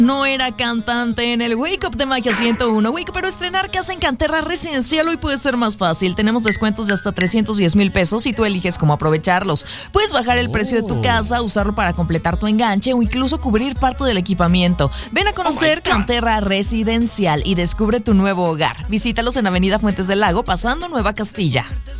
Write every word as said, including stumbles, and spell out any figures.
No era cantante en el Wake Up de Magia ciento uno. Wake Up, pero estrenar casa en Canterra Residencial hoy puede ser más fácil. Tenemos descuentos de hasta trescientos diez mil pesos y tú eliges cómo aprovecharlos. Puedes bajar el precio de tu casa, usarlo para completar tu enganche o incluso cubrir parte del equipamiento. Ven a conocer oh Canterra Residencial y descubre tu nuevo hogar. Visítalos en Avenida Fuentes del Lago, pasando Nueva Castilla.